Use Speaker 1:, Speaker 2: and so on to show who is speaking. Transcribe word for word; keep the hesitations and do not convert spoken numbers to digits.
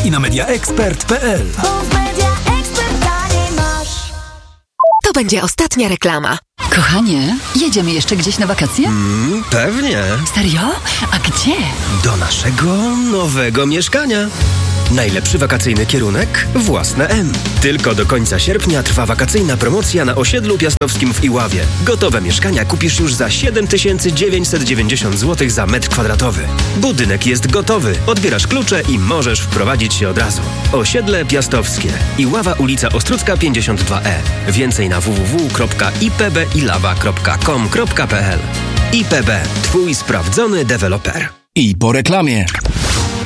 Speaker 1: i na mediaexpert kropka p l.
Speaker 2: To będzie ostatnia reklama.
Speaker 3: Kochanie, jedziemy jeszcze gdzieś na wakacje?
Speaker 4: Mm, pewnie.
Speaker 3: Serio? A gdzie?
Speaker 4: Do naszego nowego mieszkania. Najlepszy wakacyjny kierunek? Własne M. Tylko do końca sierpnia trwa wakacyjna promocja na osiedlu piastowskim w Iławie. Gotowe mieszkania kupisz już za siedem tysięcy dziewięćset dziewięćdziesiąt złotych za metr kwadratowy. Budynek jest gotowy. Odbierasz klucze i możesz wprowadzić się od razu. Osiedle piastowskie. Iława, ulica Ostrucka pięćdziesiąt dwa E. Więcej na w w w kropka i p b ilawa kropka com kropka p l. I P B. Twój sprawdzony deweloper.
Speaker 1: I po reklamie.